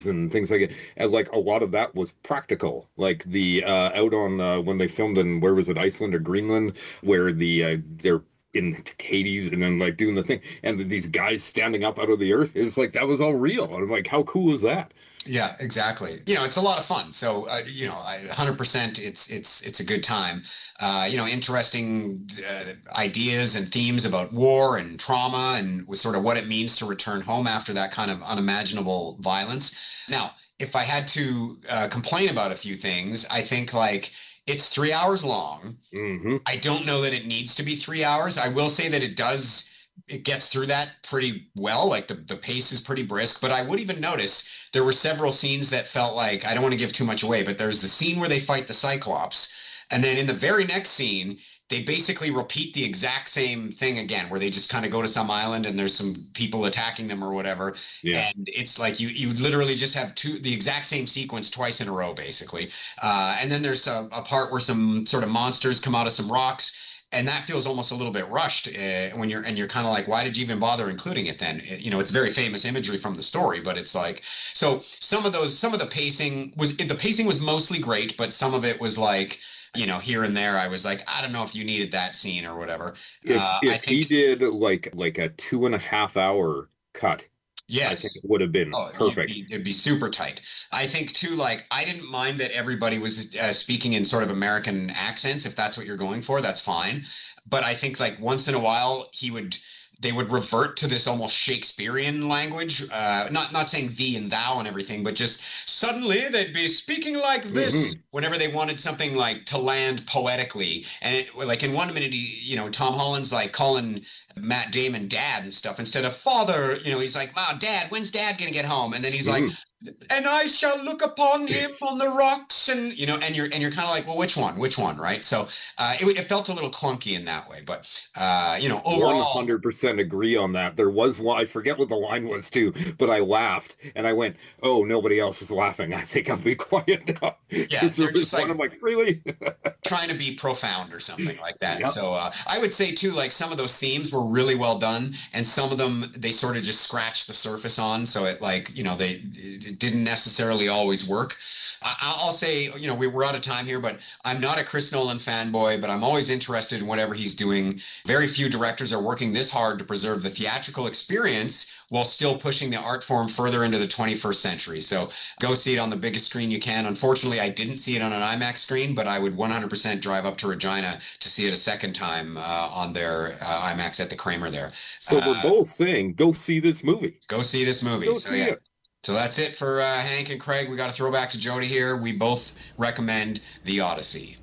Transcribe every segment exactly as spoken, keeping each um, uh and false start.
and things like it. And like a lot of that was practical. Like the uh out on uh when they filmed in, where was it, Iceland or Greenland, where the uh they're in Hades and then like doing the thing and these guys standing up out of the earth. It was like that was all real. And I'm like, how cool is that? Yeah, exactly. You know, it's a lot of fun. So, uh, you know, I, one hundred percent it's it's it's a good time. Uh, you know, interesting uh, ideas and themes about war and trauma and with sort of what it means to return home after that kind of unimaginable violence. Now, if I had to uh, complain about a few things, I think like it's three hours long. Hmm. I don't know that it needs to be three hours. I will say that it does, it gets through that pretty well. Like the, the pace is pretty brisk, but I would even notice there were several scenes that felt like, I don't want to give too much away, but there's the scene where they fight the Cyclops. And then in the very next scene, they basically repeat the exact same thing again, where they just kind of go to some island and there's some people attacking them or whatever. Yeah. And it's like you you literally just have two the exact same sequence twice in a row, basically. Uh, and then there's a, a part where some sort of monsters come out of some rocks, and that feels almost a little bit rushed uh, when you're and you're kind of like, why did you even bother including it then? It- you know, it's very famous imagery from the story, but it's like so some of those some of the pacing was the pacing was mostly great, but some of it was like, you know, here and there I was like, I don't know if you needed that scene or whatever. If Uh, I if he think did like like a two and a half hour cut, I think yes. it would have been Oh, you'd perfect. be it'd be super tight. I think too, like I didn't mind that everybody was uh, speaking in sort of American accents. If that's what you're going for, that's fine. But I think like once in a while he would they would revert to this almost Shakespearean language. Uh, not not saying thee and thou and everything, but just suddenly they'd be speaking like this Hmm. whenever they wanted something like to land poetically. And it, like in one minute, he, you know, Tom Holland's like calling Matt Damon dad and stuff instead of father. You know, he's like, "Wow, dad, when's dad gonna get home?" And then he's like, Hmm. and I shall look upon him on the rocks, and you know, and you're and you're kind of like, well, which one, which one, right? So uh, it, it felt a little clunky in that way, but uh, you know, overall, one hundred percent agree on that. There was one, I forget what the line was too, but I laughed and I went, "Oh, nobody else is laughing. I think I'll be quiet now." yeah, Because there they're just was one, like I'm like, "Really?" trying to be profound or something like that. Yep. So uh, I would say too, like some of those themes were really well done, and some of them they sort of just scratched the surface on. So it like you know they it didn't necessarily always work. I, I'll say you know we were out of time here, but I'm not a Chris Nolan fanboy, but I'm always interested in whatever he's doing. Very few directors are working this hard to preserve the theatrical experience while still pushing the art form further into the twenty-first century. So go see it on the biggest screen you can. Unfortunately, I didn't see it on an IMAX screen, but I would one hundred percent drive up to Regina to see it a second time uh, on their uh, IMAX at the Kramer there. So we're Uh, both saying, go see this movie. go see this movie. Go So see yeah. it. So that's it for uh, Hank and Craig. We got to throw back to Jody here. We both recommend The Odyssey.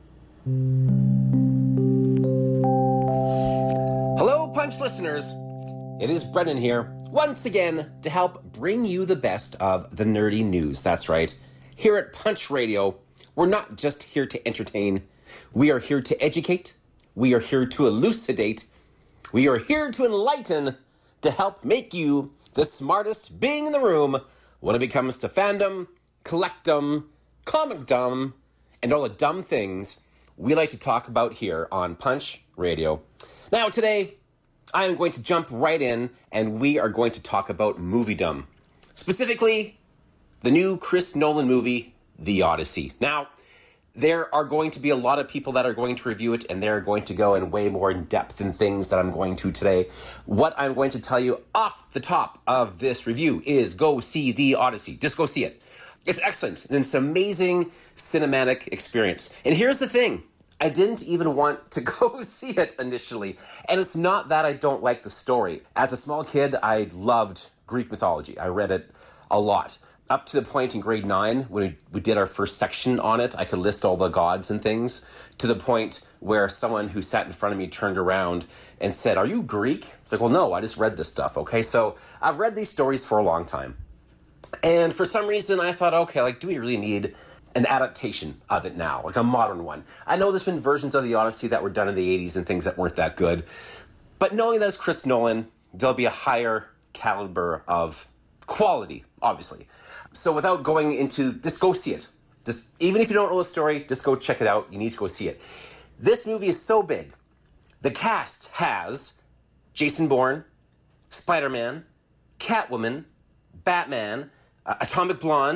Hello, Punch listeners. It is Brennan here, once again, to help bring you the best of the nerdy news. That's right. Here at Punch Radio, we're not just here to entertain. We are here to educate. We are here to elucidate. We are here to enlighten, to help make you the smartest being in the room when it comes to fandom, collectum, comicdom, and all the dumb things we like to talk about here on Punch Radio. Now, today, I am going to jump right in, and we are going to talk about moviedom. Specifically, the new Chris Nolan movie, The Odyssey. Now, there are going to be a lot of people that are going to review it, and they're going to go in way more in depth in things that I'm going to today. What I'm going to tell you off the top of this review is go see The Odyssey. Just go see it. It's excellent, and it's an amazing cinematic experience. And here's the thing. I didn't even want to go see it initially. And it's not that I don't like the story. As a small kid, I loved Greek mythology. I read it a lot. Up to the point in grade nine, when we did our first section on it, I could list all the gods and things, to the point where someone who sat in front of me turned around and said, "Are you Greek?" It's like, well, no, I just read this stuff, okay? So I've read these stories for a long time. And for some reason, I thought, okay, like, do we really need an adaptation of it now, like a modern one? I know there's been versions of the Odyssey that were done in the eighties and things that weren't that good, but knowing that it's Chris Nolan, there'll be a higher caliber of quality, obviously. So without going into, just go see it. Just, even if you don't know the story, just go check it out. You need to go see it. This movie is so big. The cast has Jason Bourne, Spider-Man, Catwoman, Batman, uh, Atomic Blonde,